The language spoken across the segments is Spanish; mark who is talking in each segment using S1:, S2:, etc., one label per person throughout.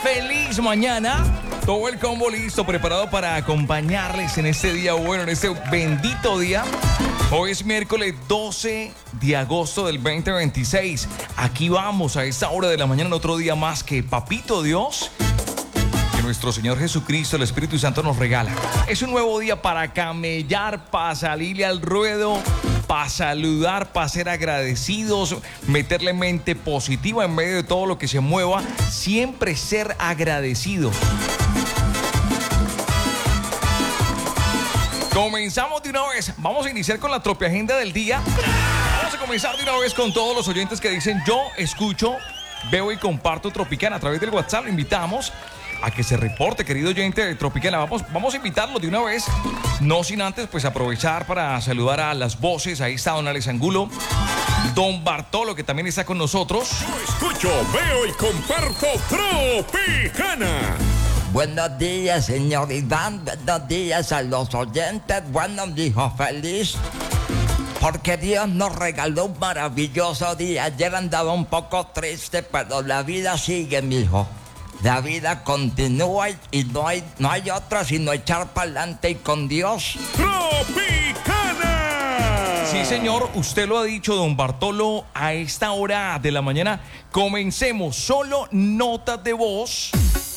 S1: feliz mañana. Todo el combo listo, preparado para acompañarles en este día bueno, en este bendito día. Hoy es miércoles 12 de agosto del 2026. Aquí vamos a esta hora de la mañana, en otro día más que Papito Dios, que nuestro Señor Jesucristo, el Espíritu Santo nos regala. Es un nuevo día para camellar, para salirle al ruedo, para saludar, para ser agradecidos, meterle mente positiva en medio de todo lo que se mueva, siempre ser agradecidos. Comenzamos de una vez. Vamos a iniciar con la Tropiagenda del día. Vamos a comenzar de una vez con todos los oyentes que dicen: yo escucho, veo y comparto Tropicana. A través del WhatsApp lo invitamos a que se reporte, querido oyente de Tropicana. Vamos a invitarlo de una vez. No sin antes, pues, aprovechar para saludar a las voces. Ahí está don Alex Angulo, don Bartolo, que también está con nosotros.
S2: Yo escucho, veo y comparto Tropicana.
S3: Buenos días, señor Iván. Buenos días a los oyentes. Bueno, hijo feliz, porque Dios nos regaló un maravilloso día. Ayer andaba un poco triste, pero la vida sigue, mijo. La vida continúa y no hay otra sino echar para adelante y con Dios.
S2: ¡Tropicana!
S1: Sí, señor, usted lo ha dicho, don Bartolo. A esta hora de la mañana comencemos. Solo notas de voz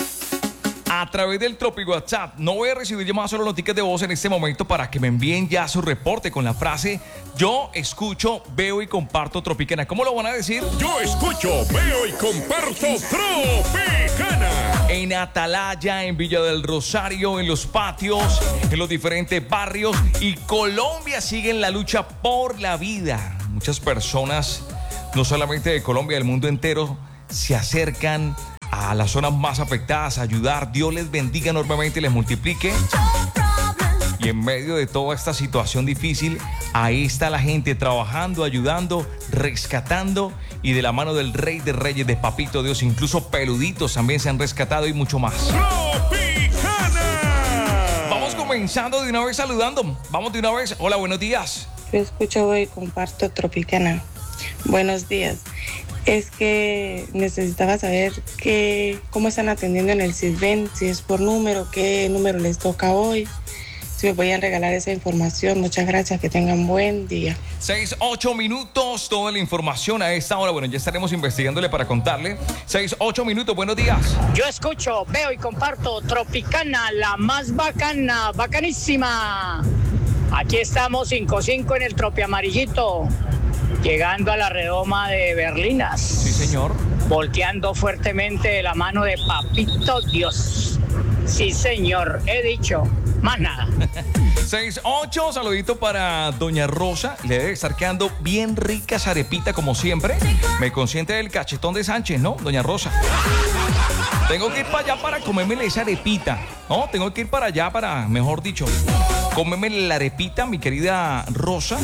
S1: a través del Tropi WhatsApp. No voy a recibir llamadas, solo noticas de voz en este momento, para que me envíen ya su reporte con la frase: yo escucho, veo y comparto Tropicana. ¿Cómo lo van a decir?
S2: Yo escucho, veo y comparto Tropicana.
S1: En Atalaya, en Villa del Rosario, en los patios, en los diferentes barrios. Y Colombia sigue en la lucha por la vida. Muchas personas, no solamente de Colombia, del mundo entero, se acercan a las zonas más afectadas a ayudar. Dios les bendiga enormemente y les multiplique. Y en medio de toda esta situación difícil, ahí está la gente trabajando, ayudando, rescatando, y de la mano del Rey de Reyes, de Papito Dios, incluso peluditos también se han rescatado y mucho más.
S2: ¡Tropicana!
S1: Vamos comenzando de una vez saludando. Vamos de una vez. Hola, buenos días.
S4: Yo escucho, voy y comparto Tropicana. Buenos días. Es que necesitaba saber cómo están atendiendo en el Sisbén, si es por número, qué número les toca hoy. Si me podían regalar esa información, muchas gracias, que tengan buen día.
S1: 6-8 minutos, toda la información a esta hora. Bueno, ya estaremos investigándole para contarle. 6-8 minutos, buenos días.
S5: Yo escucho, veo y comparto Tropicana, la más bacana, bacanísima. Aquí estamos 5-5 en el Tropi Amarillito, llegando a la redoma de Berlinas.
S1: Sí, señor.
S5: Volteando fuertemente de la mano de Papito Dios. Sí, señor, he dicho, más nada.
S1: 6-8, saludito para doña Rosa. Le debe estar quedando bien rica esa arepita, como siempre. Me consiente del cachetón de Sánchez, ¿no, doña Rosa? Tengo que ir para allá para comerme esa arepita, ¿no? Tengo que ir para allá para, mejor dicho, comerme la arepita, mi querida Rosa,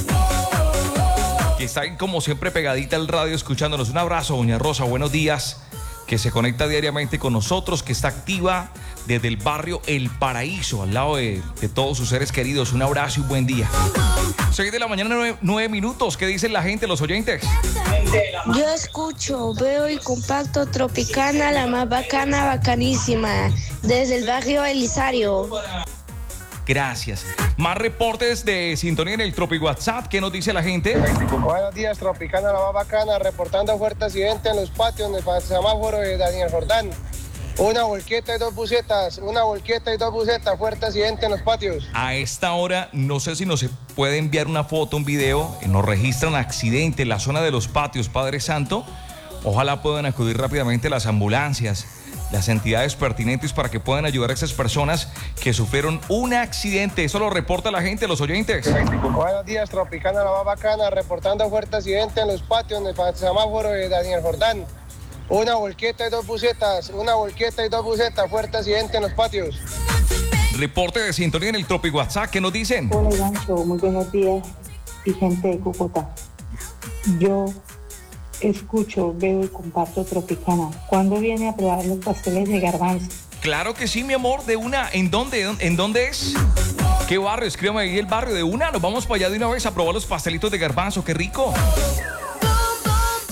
S1: que está ahí como siempre pegadita al radio escuchándonos. Un abrazo, doña Rosa, buenos días, que se conecta diariamente con nosotros, que está activa desde el barrio El Paraíso, al lado de todos sus seres queridos. Un abrazo y buen día. 6 de la mañana, 9 minutos. ¿Qué dicen la gente, los oyentes?
S6: Yo escucho, veo y comparto Tropicana, la más bacana, bacanísima, desde el barrio Elisario.
S1: Gracias. Más reportes de sintonía en el Tropi WhatsApp. ¿Qué nos dice la gente?
S7: Buenos días, Tropicana, la más bacana, reportando fuerte accidente en los patios, en el semáforo de Daniel Jordán. Una volqueta y dos bucetas, fuerte accidente en los patios.
S1: A esta hora, no sé si nos puede enviar una foto, un video. Nos registran accidente en la zona de los patios, Padre Santo. Ojalá puedan acudir rápidamente las ambulancias, las entidades pertinentes, para que puedan ayudar a esas personas que sufrieron un accidente. Eso lo reporta la gente, los oyentes.
S7: Buenos días, Tropicana, la más bacana, reportando fuerte accidente en los patios, en el semáforo de Daniel Jordán. Una volqueta y dos bucetas, fuerte accidente en los patios.
S1: Reporte de sintonía en el Tropi WhatsApp. ¿Qué nos dicen?
S8: Hola, Gancho, muy buenos días, y gente de Cúcuta. Yo escucho, veo y comparto Tropicana. ¿Cuándo viene a probar los pasteles de garbanzo?
S1: Claro que sí, mi amor, de una. ¿En dónde es? ¿Qué barrio? Escríbame ahí el barrio. De una, nos vamos para allá de una vez a probar los pastelitos de garbanzo. ¡Qué rico!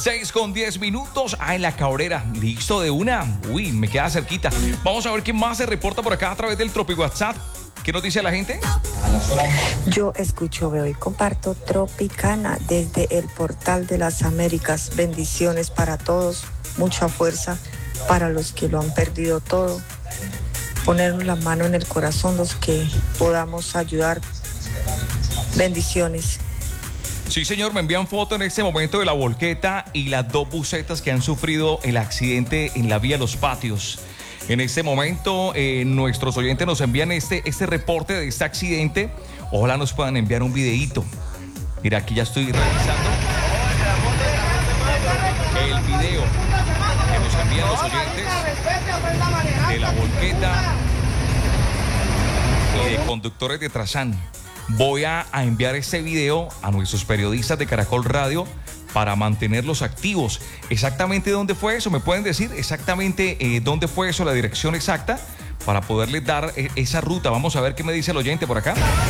S1: 6:10. En la Cabrera. Listo de una. Uy, me queda cerquita. Vamos a ver quién más se reporta por acá a través del Tropi WhatsApp. ¿Qué nos dice la gente?
S9: Yo escucho, veo y comparto Tropicana desde el Portal de las Américas. Bendiciones para todos, mucha fuerza para los que lo han perdido todo. Ponernos la mano en el corazón los que podamos ayudar. Bendiciones.
S1: Sí, señor, me envían foto en este momento de la volqueta y las dos busetas que han sufrido el accidente en la vía Los Patios. En este momento, nuestros oyentes nos envían este reporte de este accidente. Ojalá nos puedan enviar un videíto. Mira, aquí ya estoy revisando el video que nos envían los oyentes de la volqueta y de conductores de Trazán. Voy a enviar este video a nuestros periodistas de Caracol Radio para mantenerlos activos. ¿Exactamente dónde fue eso? ¿Me pueden decir exactamente dónde fue eso, la dirección exacta, para poderles dar esa ruta? Vamos a ver qué me dice el oyente por acá.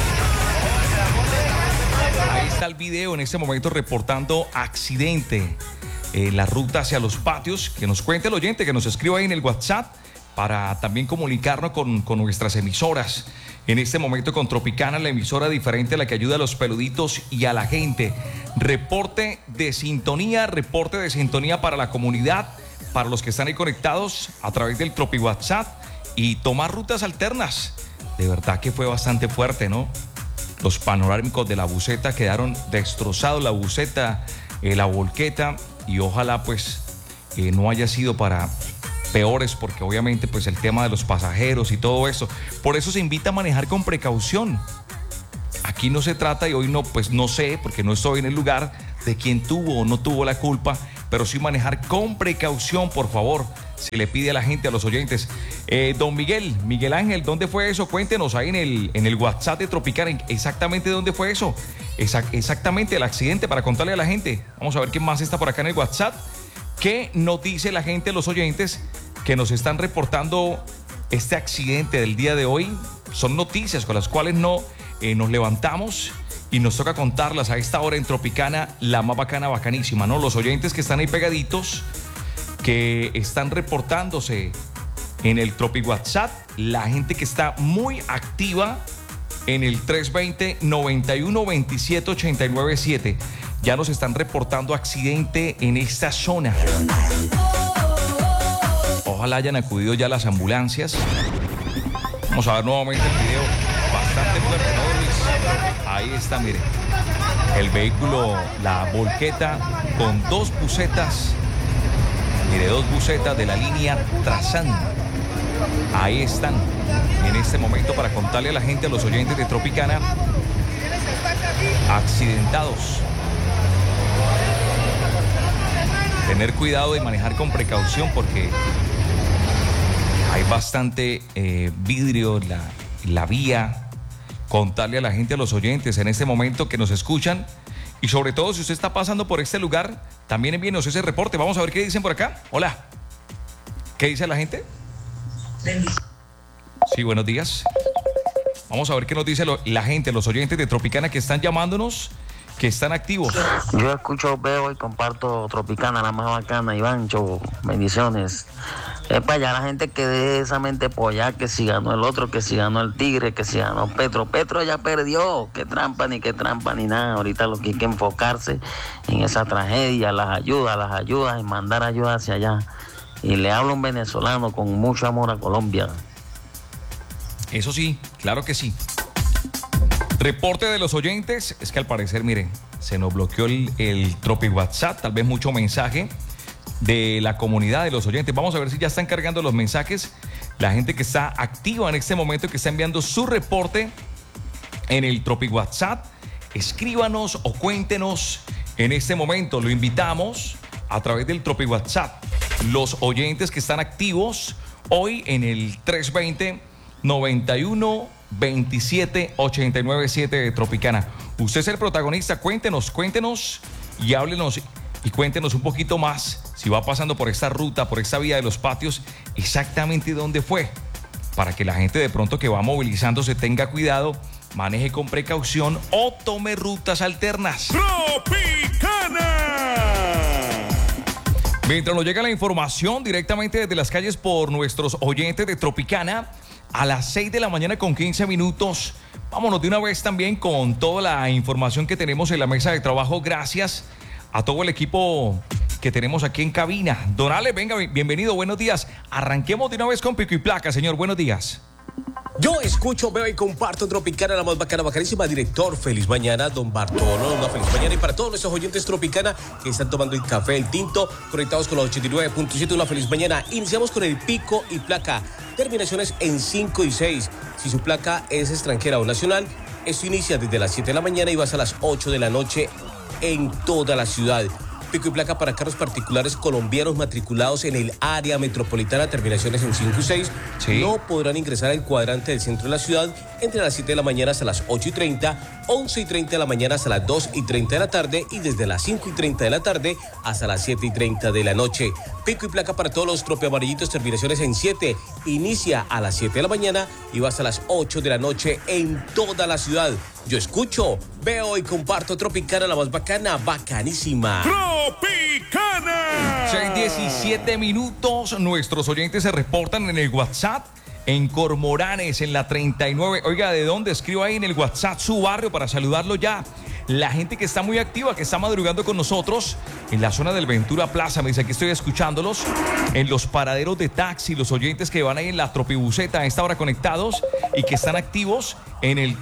S1: Ahí está el video en este momento reportando accidente. La ruta hacia Los Patios. Que nos cuente el oyente, que nos escriba ahí en el WhatsApp para también comunicarnos con nuestras emisoras. En este momento con Tropicana, la emisora diferente a la que ayuda a los peluditos y a la gente. Reporte de sintonía para la comunidad, para los que están ahí conectados a través del Tropi WhatsApp y tomar rutas alternas. De verdad que fue bastante fuerte, ¿no? Los panorámicos de la buseta quedaron destrozados, la buseta, la volqueta, y ojalá pues no haya sido para peores, porque obviamente pues el tema de los pasajeros y todo eso. Por eso se invita a manejar con precaución. Aquí no se trata, y hoy no, pues no sé, porque no estoy en el lugar, de quién tuvo o no tuvo la culpa, pero sí manejar con precaución, por favor. Se le pide a la gente, a los oyentes. Don Miguel Ángel, ¿dónde fue eso? Cuéntenos ahí en el WhatsApp de Tropicana, exactamente dónde fue eso. Exactamente el accidente, para contarle a la gente. Vamos a ver quién más está por acá en el WhatsApp. ¿Qué nos dice la gente, los oyentes, que nos están reportando este accidente del día de hoy? Son noticias con las cuales nos levantamos y nos toca contarlas a esta hora en Tropicana, la más bacana, bacanísima, ¿no? Los oyentes que están ahí pegaditos, que están reportándose en el Tropi WhatsApp, la gente que está muy activa en el 320-9127-897. Ya nos están reportando accidente en esta zona. Ojalá hayan acudido ya las ambulancias. Vamos a ver nuevamente el video. Bastante fuerte, ¿no, Luis? Ahí está, mire. El vehículo, la volqueta, con dos busetas. Mire, dos busetas de la línea Trazán. Ahí están en este momento para contarle a la gente, a los oyentes de Tropicana, accidentados. Tener cuidado y manejar con precaución, porque hay bastante vidrio en la vía. Contarle a la gente, a los oyentes en este momento que nos escuchan, y sobre todo si usted está pasando por este lugar, también envíenos ese reporte. Vamos a ver qué dicen por acá. Hola, ¿qué dice la gente? Sí, buenos días. Vamos a ver qué nos dice la gente, los oyentes de Tropicana que están llamándonos, que están activos.
S10: Yo escucho, veo y comparto Tropicana, la más bacana. Ivancho, bendiciones. Es para allá la gente que deje esa mente polla, que si ganó el otro, que si ganó el Tigre, que si ganó Petro. Petro ya perdió, qué trampa ni nada. Ahorita lo que hay que enfocarse en esa tragedia, las ayudas y mandar ayuda hacia allá. Y le hablo a un venezolano con mucho amor a Colombia.
S1: Eso sí, claro que sí. Reporte de los oyentes, es que al parecer, miren, se nos bloqueó el Tropi WhatsApp, tal vez mucho mensaje de la comunidad, de los oyentes. Vamos a ver si ya están cargando los mensajes. La gente que está activa en este momento, que está enviando su reporte en el Tropi WhatsApp, escríbanos o cuéntenos en este momento. Lo invitamos a través del Tropi WhatsApp. Los oyentes que están activos hoy en el 320-9127-897 de Tropicana. Usted es el protagonista, cuéntenos y háblenos y cuéntenos un poquito más si va pasando por esta ruta, por esta vía de Los Patios, exactamente dónde fue, para que la gente de pronto que va movilizándose tenga cuidado, maneje con precaución o tome rutas alternas.
S2: Tropicana.
S1: Mientras nos llega la información directamente desde las calles por nuestros oyentes de Tropicana, a las 6 de la mañana con 15 minutos. Vámonos de una vez también con toda la información que tenemos en la mesa de trabajo. Gracias a todo el equipo que tenemos aquí en cabina. Don Ale, venga, bienvenido, buenos días. Arranquemos de una vez con pico y placa, señor, buenos días.
S11: Yo escucho, veo y comparto Tropicana, la más bacana, bacanísima. Director, feliz mañana, don Bartolo, una feliz mañana. Y para todos nuestros oyentes Tropicana que están tomando el café, el tinto, conectados con los 89.7, una feliz mañana. Iniciamos con el pico y placa. Terminaciones en 5 y 6. Si su placa es extranjera o nacional, esto inicia desde las 7 de la mañana y va hasta las 8 de la noche en toda la ciudad. Pico y placa para carros particulares colombianos matriculados en el área metropolitana, terminaciones en 5 y 6, sí, no podrán ingresar al cuadrante del centro de la ciudad entre las 7 de la mañana hasta las 8:30, 11:30 de la mañana hasta las 2:30 de la tarde y desde las 5:30 de la tarde hasta las 7:30 de la noche. Pico y placa para todos los tropiamarillitos, terminaciones en 7, inicia a las 7 de la mañana y va hasta las 8 de la noche en toda la ciudad. Yo escucho, veo y comparto Tropicana, la más bacana, bacanísima.
S2: ¡Tropicana!
S1: 6:17 minutos. Nuestros oyentes se reportan en el WhatsApp, en Cormoranes, en la 39. Oiga, ¿de dónde? Escriba ahí en el WhatsApp su barrio para saludarlo ya. La gente que está muy activa, que está madrugando con nosotros en la zona del Ventura Plaza. Me dice, aquí estoy escuchándolos. En los paraderos de taxi, los oyentes que van ahí en la Tropibuseta a esta hora conectados y que están activos en el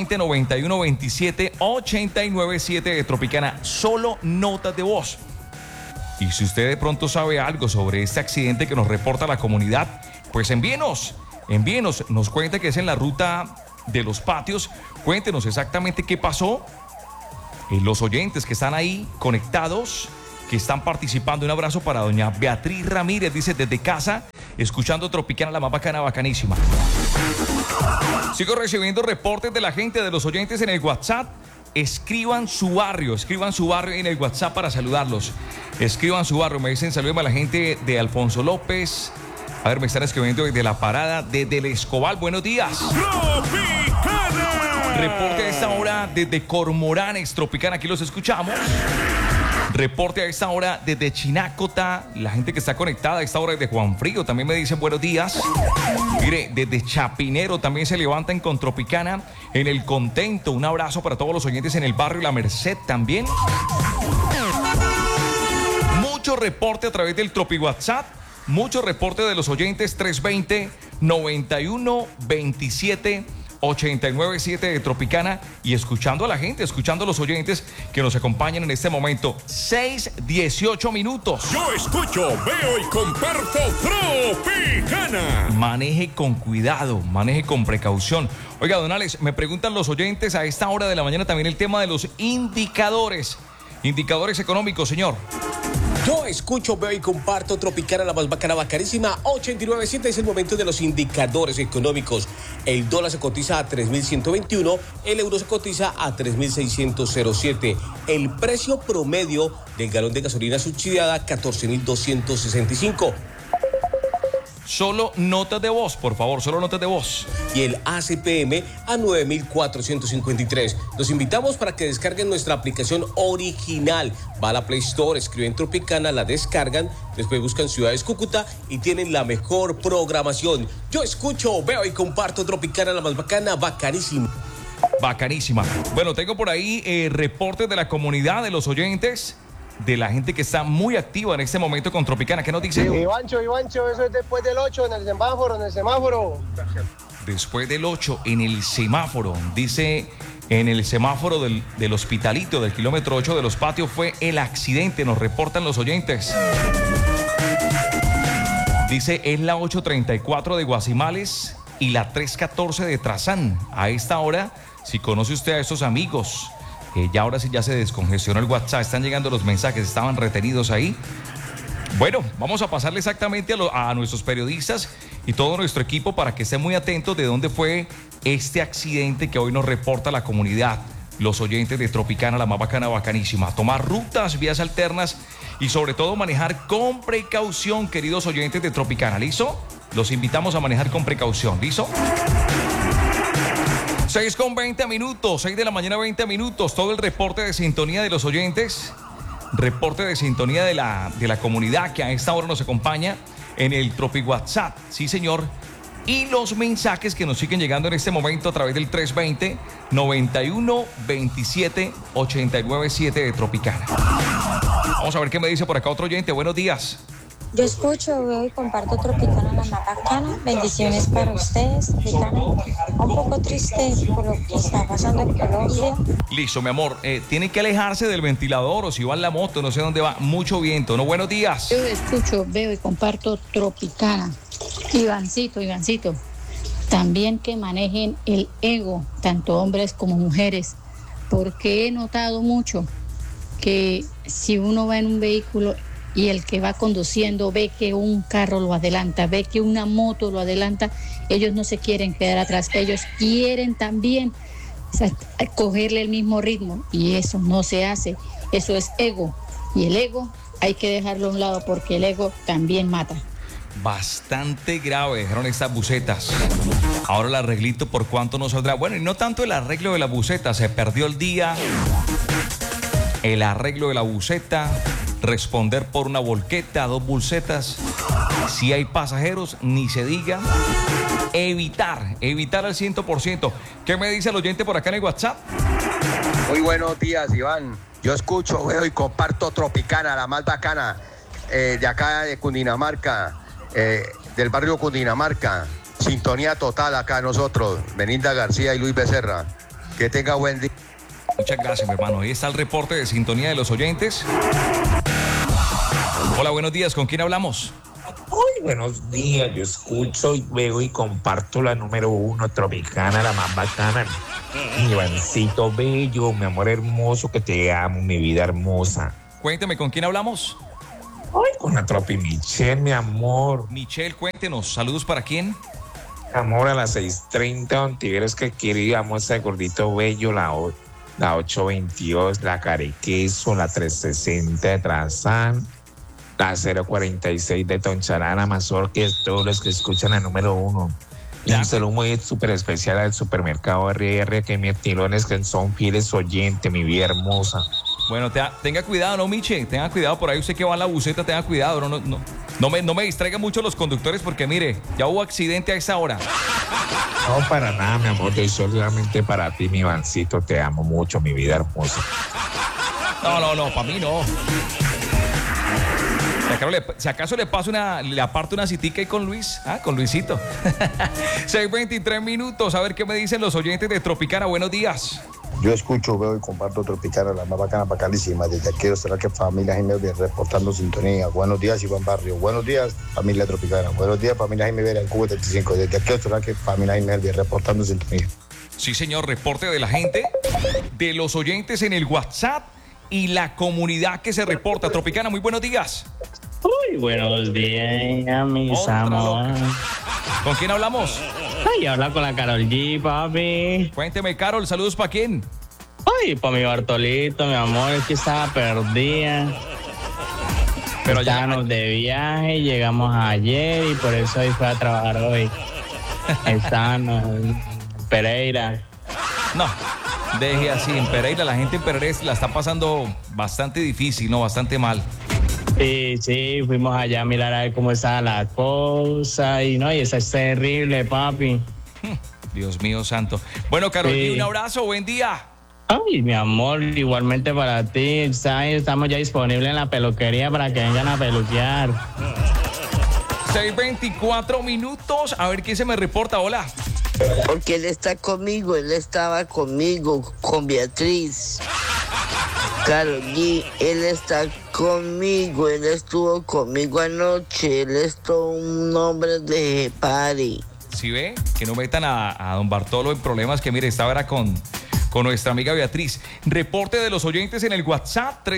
S1: 320-9127-897 de Tropicana. Solo notas de voz. Y si usted de pronto sabe algo sobre este accidente que nos reporta la comunidad, pues envíenos, nos cuenta que es en la ruta de los patios. Cuéntenos exactamente qué pasó. Los oyentes que están ahí conectados, que están participando. Un abrazo para doña Beatriz Ramírez, dice desde casa, escuchando Tropicana, la más bacana, bacanísima. Sigo recibiendo reportes de la gente, de los oyentes en el WhatsApp. Escriban su barrio en el WhatsApp para saludarlos. Escriban su barrio, me dicen saluden a la gente de Alfonso López. A ver, me están escribiendo desde La Parada, desde El Escobal, buenos días.
S2: ¡Tropicana!
S1: Reporte a esta hora desde Cormoranes, Tropicana, aquí los escuchamos. Reporte a esta hora desde Chinácota, la gente que está conectada a esta hora desde Juan Frío también me dicen buenos días. Mire, desde Chapinero también se levantan con Tropicana, en El Contento, un abrazo para todos los oyentes en el barrio La Merced también. Mucho reporte a través del Tropi WhatsApp, mucho reporte de los oyentes 320-9127-897 de Tropicana y escuchando a la gente, escuchando a los oyentes que nos acompañan en este momento. 6:18 minutos.
S2: Yo escucho, veo y comparto Tropicana.
S1: Maneje con cuidado, maneje con precaución. Oiga, don Alex, me preguntan los oyentes a esta hora de la mañana también el tema de los indicadores. Indicadores económicos, señor.
S11: Yo escucho, veo y comparto Tropicana, la más bacana, bacanísima. 89.7 es el momento de los indicadores económicos. El dólar se cotiza a 3.121, el euro se cotiza a 3.607. El precio promedio del galón de gasolina subsidiada, 14.265.
S1: Solo notas de voz, por favor, solo notas de voz.
S11: Y el ACPM a 9.453. Los invitamos para que descarguen nuestra aplicación original. Va a la Play Store, escriben Tropicana, la descargan, después buscan Ciudades Cúcuta y tienen la mejor programación. Yo escucho, veo y comparto Tropicana, la más bacana, bacanísima.
S1: Bacanísima. Bueno, tengo por ahí reportes de la comunidad, de los oyentes, de la gente que está muy activa en este momento con Tropicana. ¿Qué nos dice?
S7: Ivancho, eso es después del 8 en el semáforo.
S1: Después del 8 en el semáforo, dice en el semáforo del hospitalito del kilómetro 8 de los patios fue el accidente, nos reportan los oyentes. Dice es la 834 de Guasimales y la 314 de Trazán. A esta hora, si conoce usted a estos amigos, ya ahora sí ya se descongestionó el WhatsApp, están llegando los mensajes, estaban retenidos ahí. Bueno, vamos a pasarle exactamente a nuestros periodistas y todo nuestro equipo para que estén muy atentos de dónde fue este accidente que hoy nos reporta la comunidad, los oyentes de Tropicana, la más bacana, bacanísima. Tomar rutas, vías alternas y sobre todo manejar con precaución, queridos oyentes de Tropicana. ¿Listo? Los invitamos a manejar con precaución. ¿Listo? 6:20 minutos, 6 de la mañana, 20 minutos. Todo el reporte de sintonía de los oyentes reporte de sintonía de la comunidad que a esta hora nos acompaña en el Tropi WhatsApp. Sí, señor. Y los mensajes que nos siguen llegando en este momento a través del 320-9127-897 de Tropicana. Vamos a ver qué me dice por acá otro oyente. Buenos días.
S12: Yo escucho, veo y comparto Tropicana, la más bacana. Bendiciones para ustedes, Tropicana. Un poco triste por lo que está pasando en Colombia.
S1: Listo, mi amor. Tiene que alejarse del ventilador o si va en la moto, no sé dónde va. Mucho viento, ¿no? Buenos días.
S13: Yo escucho, veo y comparto Tropicana. Ivancito. También que manejen el ego, tanto hombres como mujeres. Porque he notado mucho que si uno va en un vehículo y el que va conduciendo ve que un carro lo adelanta, ve que una moto lo adelanta, ellos no se quieren quedar atrás, ellos quieren también cogerle el mismo ritmo y eso no se hace, eso es ego y el ego hay que dejarlo a un lado porque el ego también mata.
S1: Bastante grave dejaron estas bucetas. Ahora el arreglito por cuánto nos saldrá. Bueno, y no tanto el arreglo de la buceta, se perdió el día, el arreglo de la buceta, responder por una volqueta, 2 bucetas. Si hay pasajeros, ni se diga. Evitar al 100%. ¿Qué me dice el oyente por acá en el WhatsApp?
S14: Muy buenos días, Iván. Yo escucho, veo y comparto Tropicana, la más bacana, de acá de Cundinamarca, del barrio Cundinamarca. Sintonía total acá nosotros, Belinda García y Luis Becerra. Que tenga buen día.
S1: Muchas gracias, mi hermano. Ahí está el reporte de sintonía de los oyentes. Hola, buenos días. ¿Con quién hablamos?
S15: Muy buenos días. Yo escucho y veo y comparto la número 1, Tropicana, la más bacana. Mi Ivancito bello, mi amor hermoso, que te amo, mi vida hermosa.
S1: Cuénteme, ¿con quién hablamos?
S15: Ay, con la Tropi Michelle, mi amor.
S1: Michelle, cuéntenos. ¿Saludos para quién?
S15: Amor, a las 6:30, don Tiberos, que queríamos ese gordito bello, la 822, la Carequeso, la 360 de Trazán, la 046 de Toncharana, Mazorca, todos los que escuchan la número 1. Y un saludo muy súper especial al supermercado RR, que mis tirones que son fieles oyentes, mi vida hermosa.
S1: Bueno, tenga cuidado, ¿no, Miche? Tenga cuidado, por ahí usted que va en la buceta, tenga cuidado, no me distraigan mucho los conductores porque mire, ya hubo accidente a esa hora.
S15: No, para nada, mi amor, yo solamente para ti, mi Ivancito, te amo mucho, mi vida hermosa.
S1: No, para mí no. Si acaso le aparto una citica ahí con Luis, con Luisito. 6:23 minutos, a ver qué me dicen los oyentes de Tropicana. Buenos días.
S16: Yo escucho, veo y comparto Tropicana, la más bacana, bacanísima. Desde aquí, ¿será que familia Jiménez reportando sintonía? Buenos días, Iván Barrio. Buenos días, familia Tropicana. Buenos días, familia Jiménez en Cuba 35. Desde aquí, ¿será que familia Jiménez reportando sintonía?
S1: Sí, señor, reporte de la gente, de los oyentes en el WhatsApp y la comunidad que se reporta. Tropicana, muy buenos días.
S17: Uy, buenos días, mis amores.
S1: ¿Con quién hablamos?
S17: Ay, habla con la Karol G, papi.
S1: Cuénteme, Karol, saludos para quién.
S17: Ay, para mi Bartolito, mi amor, es que estaba perdida. Pero estábamos de viaje, llegamos ayer y por eso hoy fue a trabajar hoy. Estábamos en Pereira.
S1: No, deje así, en Pereira, la gente en Pereira la está pasando bastante difícil, ¿no? Bastante mal.
S17: Sí, fuimos allá a mirar a ver cómo estaba la cosa y esa es terrible, papi.
S1: Dios mío santo. Bueno, Karol, un abrazo, buen día.
S17: Ay, mi amor, igualmente para ti. Estamos ya disponibles en la peluquería para que vengan a peluquear.
S1: 6:24 minutos, a ver quién se me reporta, hola.
S18: Porque él está conmigo, él estaba conmigo, con Beatriz. Karol G, él está conmigo, él estuvo conmigo anoche, él es todo un hombre de party.
S1: ¿Sí ve? Que no metan a don Bartolo en problemas, que mire, esta hora con nuestra amiga Beatriz. Reporte de los oyentes en el WhatsApp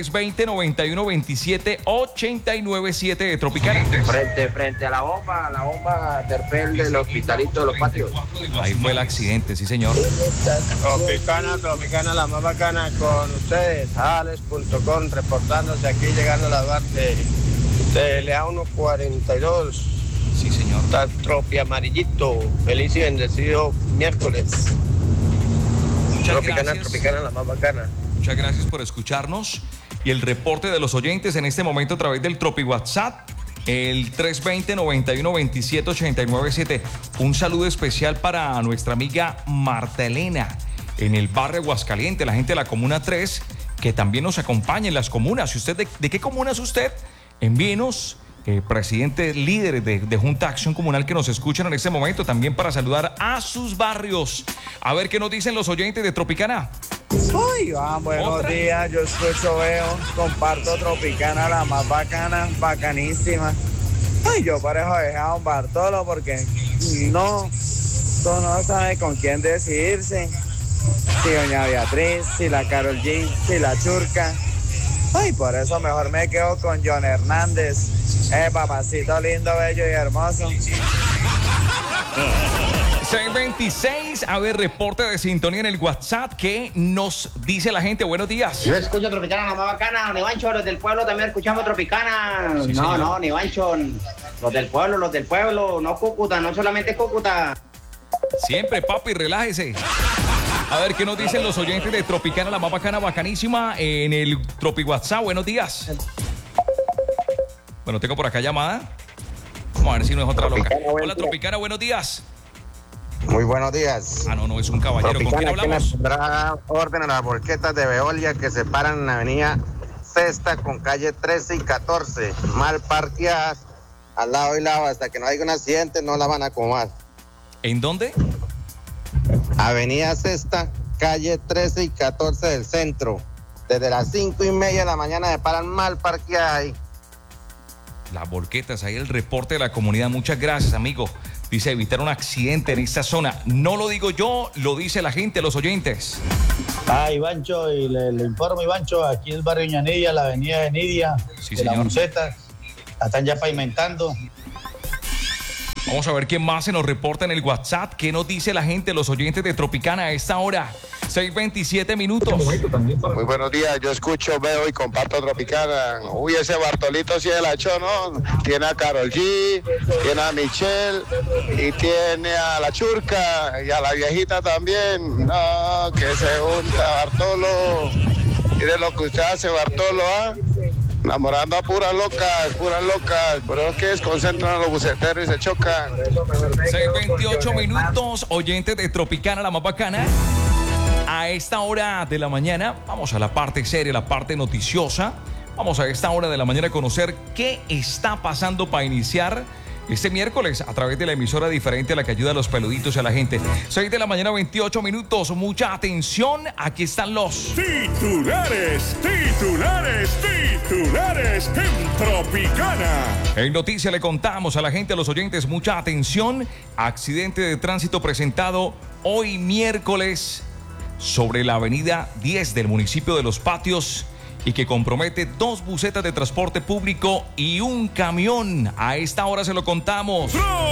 S1: 320-9127-897 de Tropicana.
S19: Frente a la bomba Terpel del hospitalito de los patios.
S1: Ahí fue el accidente, sí señor.
S7: Tropicana, la más bacana con ustedes, ales.com, reportándose aquí, llegando a la Duarte de León 142.
S1: Sí señor.
S7: Está Tropi amarillito, feliz y bendecido miércoles.
S1: Muchas
S7: Tropicana, la más bacana.
S1: Muchas gracias por escucharnos. y el reporte de los oyentes en este momento a través del Tropi WhatsApp, el 320-9127-897. Un saludo especial para nuestra amiga Marta Elena en el barrio Aguascalientes, la gente de la Comuna 3, que también nos acompaña en las comunas. Si usted, ¿de qué comuna es usted? Envíenos, presidente, líderes de Junta Acción Comunal que nos escuchan en este momento, también para saludar a sus barrios. A ver qué nos dicen los oyentes de Tropicana.
S20: Uy, buenos días, yo escucho, veo, comparto Tropicana, la más bacana, bacanísima. Ay, yo parejo de Juan Bartolo porque tú no sabes con quién decidirse. Si doña Beatriz, si la Karol G, si la Churca. Ay, por eso mejor me quedo con John Hernández. Papacito lindo, bello y hermoso.
S1: 626, a ver, reporte de sintonía en el WhatsApp. ¿Qué nos dice la gente? Buenos días.
S21: Yo escucho Tropicana, la más bacana. Ni Bancho, los del pueblo también escuchamos Tropicana.
S1: Sí,
S21: no,
S1: señor.
S21: no, ni Bancho. Los del pueblo, no Cúcuta, no solamente Cúcuta.
S1: Siempre, papi, relájese. A ver, ¿qué nos dicen los oyentes de Tropicana, la más bacana, bacanísima, en el Tropi WhatsApp? Buenos días. Bueno, tengo por acá llamada. Vamos a ver si no es otra loca. Hola, Tropicana, buenos días.
S22: Muy buenos días.
S1: Ah, no, es un caballero. ¿Con quién hablamos?
S22: Tendrá orden a las volquetas de Veolia que separan la avenida Sexta con calle 13 y 14. Mal parqueadas al lado y lado. Hasta que no haya un accidente no la van a acomodar.
S1: ¿En dónde?
S22: Avenida Sexta, calle 13 y 14 del centro. Desde las 5:30 de la mañana se paran mal parqueadas ahí.
S1: Las volquetas, ahí el reporte de la comunidad. Muchas gracias, amigo. Dice evitar un accidente en esta zona. No lo digo yo, lo dice la gente, los oyentes.
S23: Ivancho, y le informo, Ivancho, aquí en el barrio Ñanilla, la avenida de Nidia,
S1: Sí,
S23: de la
S1: señor.
S23: Muceta, la están ya pavimentando.
S1: Vamos a ver quién más se nos reporta en el WhatsApp. ¿Qué nos dice la gente, los oyentes de Tropicana a esta hora? 6:27 minutos.
S16: Muy buenos días, yo escucho, veo y comparto Tropicana. Uy, ese Bartolito sí la echó, ¿no? Tiene a Karol G, tiene a Michelle y tiene a la Churca y a la viejita también. No, que se junta Bartolo. Mire lo que usted hace, Bartolo, ¿ah? Enamorando a puras locas, pero es que desconcentran a los buceteros y se chocan.
S1: 6:28 minutos, oyentes de Tropicana, la más bacana. A esta hora de la mañana, vamos a la parte seria, la parte noticiosa. Vamos a esta hora de la mañana a conocer qué está pasando para iniciar este miércoles a través de la emisora diferente a la que ayuda a los peluditos y a la gente. 6 de la mañana, 28 minutos. Mucha atención, aquí están los
S2: Titulares en Tropicana.
S1: En noticia le contamos a la gente, a los oyentes, mucha atención. Accidente de tránsito presentado hoy miércoles sobre la avenida 10 del municipio de Los Patios y que compromete 2 busetas de transporte público y un camión. A esta hora se lo contamos.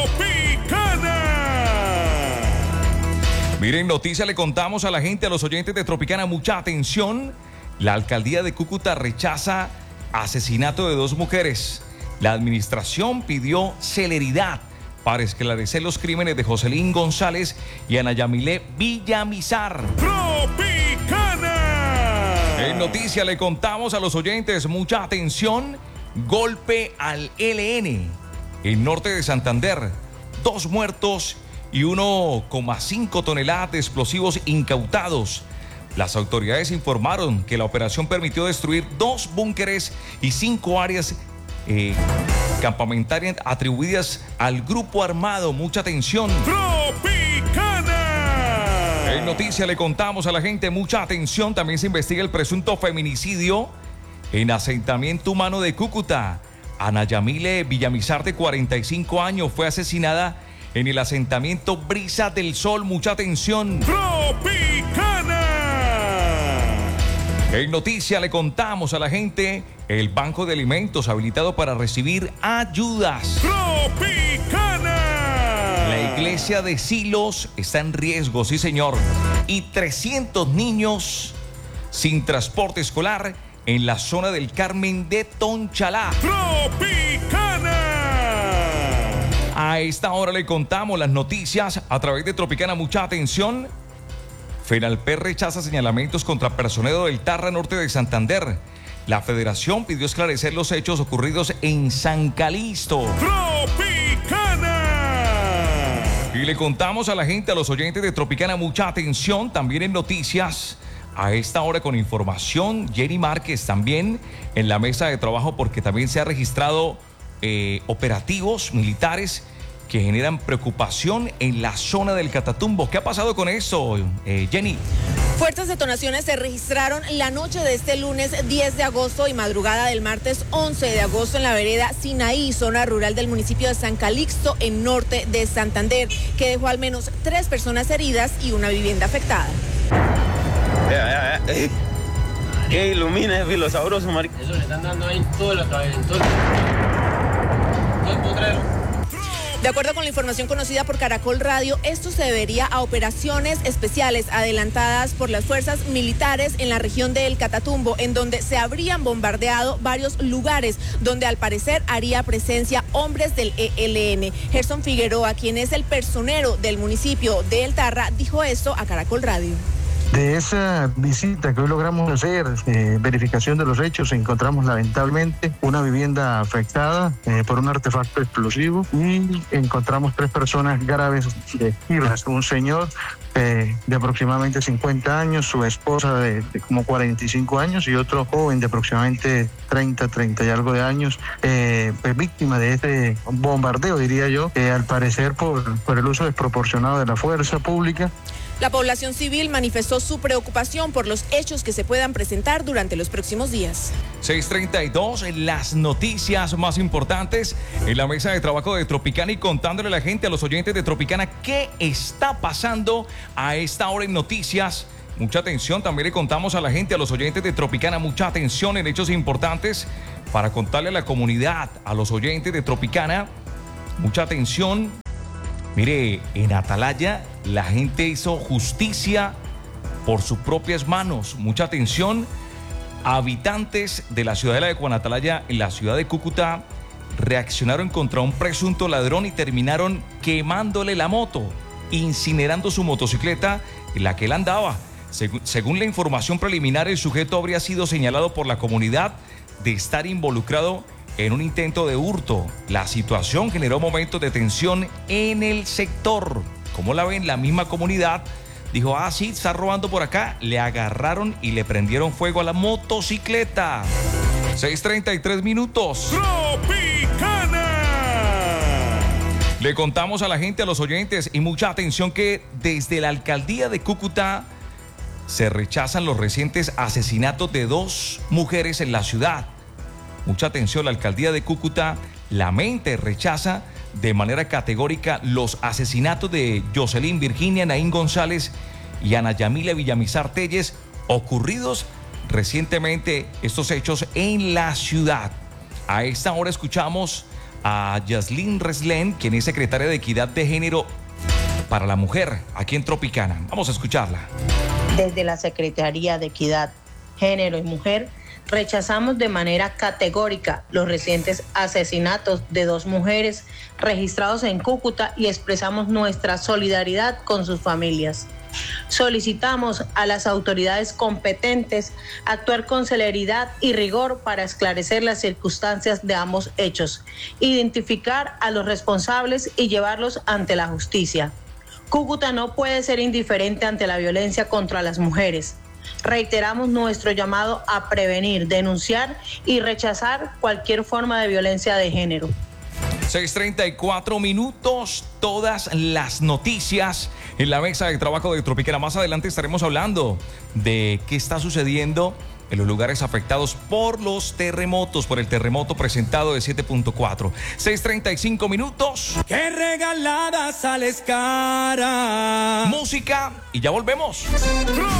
S2: Tropicana.
S1: Miren, noticia le contamos a la gente, a los oyentes de Tropicana, mucha atención. La alcaldía de Cúcuta rechaza asesinato de 2 mujeres. La administración pidió celeridad para esclarecer los crímenes de Joselín González y Ana Yamilé Villamizar.
S2: Tropicana.
S1: En noticia le contamos a los oyentes, mucha atención. Golpe al ELN en norte de Santander. 2 muertos y 1,5 toneladas de explosivos incautados. Las autoridades informaron que la operación permitió destruir 2 búnkeres y 5 áreas campamentarias atribuidas al grupo armado. Mucha atención.
S2: Tropicana.
S1: En noticia le contamos a la gente, mucha atención. También se investiga el presunto feminicidio en asentamiento humano de Cúcuta. Ana Yamile Villamizar, de 45 años, fue asesinada en el asentamiento Brisa del Sol. Mucha atención.
S2: Tropicana.
S1: En noticia le contamos a la gente, el Banco de Alimentos habilitado para recibir ayudas.
S2: Tropicana.
S1: La iglesia de Silos está en riesgo, sí señor. Y 300 niños sin transporte escolar en la zona del Carmen de Tonchalá.
S2: Tropicana.
S1: A esta hora le contamos las noticias a través de Tropicana. Mucha atención. FENALPER rechaza señalamientos contra personero del Tarra Norte de Santander. La federación pidió esclarecer los hechos ocurridos en San Calixto.
S2: Tropicana.
S1: Y le contamos a la gente, a los oyentes de Tropicana, mucha atención, también en noticias. A esta hora con información, Jenny Márquez también en la mesa de trabajo, porque también se ha registrado operativos militares que generan preocupación en la zona del Catatumbo. ¿Qué ha pasado con eso, Jenny?
S3: Fuertes detonaciones se registraron la noche de este lunes 10 de agosto y madrugada del martes 11 de agosto en la vereda Sinaí, zona rural del municipio de San Calixto, en norte de Santander, que dejó al menos 3 personas heridas y una vivienda afectada.
S4: ¿Qué ilumina ese filo sabroso, marica?
S5: Eso le están dando ahí todo el potrero.
S3: De acuerdo con la información conocida por Caracol Radio, esto se debería a operaciones especiales adelantadas por las fuerzas militares en la región del Catatumbo, en donde se habrían bombardeado varios lugares donde al parecer haría presencia hombres del ELN. Gerson Figueroa, quien es el personero del municipio de El Tarra, dijo esto a Caracol Radio.
S24: De esa visita que hoy logramos hacer, verificación de los hechos, encontramos lamentablemente una vivienda afectada por un artefacto explosivo y encontramos 3 personas graves heridas. Un señor de aproximadamente 50 años, su esposa de como 45 años y otro joven de aproximadamente 30 y algo de años, víctima de este bombardeo, diría yo, al parecer por el uso desproporcionado de la fuerza pública.
S3: La población civil manifestó su preocupación por los hechos que se puedan presentar durante los próximos días.
S1: 6:32, las noticias más importantes en la mesa de trabajo de Tropicana y contándole a la gente, a los oyentes de Tropicana, qué está pasando a esta hora en noticias. Mucha atención, también le contamos a la gente, a los oyentes de Tropicana, mucha atención en hechos importantes para contarle a la comunidad, a los oyentes de Tropicana, mucha atención. Mire, en Atalaya la gente hizo justicia por sus propias manos. Mucha atención. Habitantes de la ciudadela de Juan Atalaya, en la ciudad de Cúcuta, reaccionaron contra un presunto ladrón y terminaron quemándole la moto, incinerando su motocicleta en la que él andaba. Según la información preliminar, el sujeto habría sido señalado por la comunidad de estar involucrado en un intento de hurto. La situación generó momentos de tensión en el sector. Como la ven, la misma comunidad dijo, sí, está robando por acá. Le agarraron y le prendieron fuego a la motocicleta. 6:33 minutos.
S2: Tropicana.
S1: Le contamos a la gente, a los oyentes, y mucha atención, que desde la alcaldía de Cúcuta se rechazan los recientes asesinatos de 2 mujeres en la ciudad. Mucha atención, la alcaldía de Cúcuta lamenta y rechaza de manera categórica los asesinatos de Jocelyn Virginia Naín González y Ana Yamila Villamizar Telles, ocurridos recientemente estos hechos en la ciudad. A esta hora escuchamos a Yaslin Reslen, quien es secretaria de Equidad de Género para la Mujer aquí en Tropicana. Vamos a escucharla.
S25: Desde la Secretaría de Equidad, Género y Mujer, rechazamos de manera categórica los recientes asesinatos de 2 mujeres registrados en Cúcuta y expresamos nuestra solidaridad con sus familias. Solicitamos a las autoridades competentes actuar con celeridad y rigor para esclarecer las circunstancias de ambos hechos, identificar a los responsables y llevarlos ante la justicia. Cúcuta no puede ser indiferente ante la violencia contra las mujeres. Reiteramos nuestro llamado a prevenir, denunciar y rechazar cualquier forma de violencia de género.
S1: 6:34 minutos, todas las noticias en la mesa de trabajo de Tropicana. Más adelante estaremos hablando de qué está sucediendo en los lugares afectados por los terremotos, por el terremoto presentado de 7.4. 6:35 minutos.
S26: ¡Qué regalada sales cara!
S1: Música y ya volvemos.